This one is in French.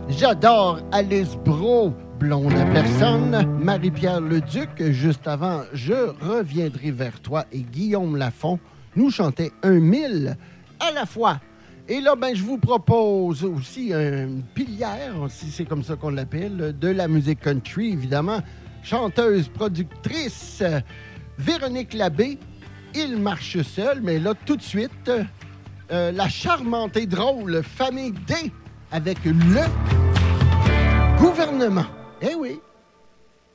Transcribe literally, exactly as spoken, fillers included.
J'adore Alice Brault, Blonde à personne, Marie-Pierre Leduc. Juste avant, Je reviendrai vers toi et Guillaume Lafont nous chantaient un mille à la fois. Et là, ben, je vous propose aussi une pilière, si c'est comme ça qu'on l'appelle, de la musique country, évidemment. Chanteuse, productrice, Véronique Labbé, Il marche seul, mais là, tout de suite, euh, la charmante et drôle Famille D avec Le Gouvernement. Eh oui!